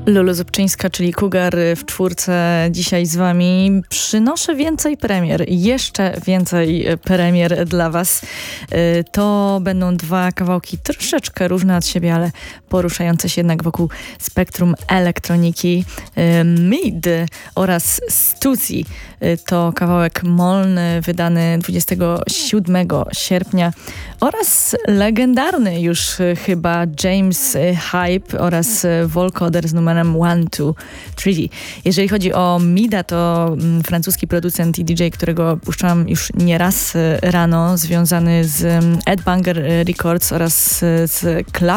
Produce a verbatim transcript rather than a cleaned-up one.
Lulu Zupczyńska, czyli Cougar w czwórce dzisiaj z wami. Przynoszę więcej premier, jeszcze więcej premier dla was. To będą dwa kawałki troszeczkę różne od siebie, ale poruszające się jednak wokół spektrum elektroniki. Mid oraz Stussy to kawałek Molny wydany dwudziestego siódmego sierpnia oraz legendarny już chyba James Hype oraz Volcoder z numerem one, two, three. Jeżeli chodzi o Mida, to mm, francuski producent i D J, którego puszczałam już nieraz rano, związany z Ed Banger Records oraz z Club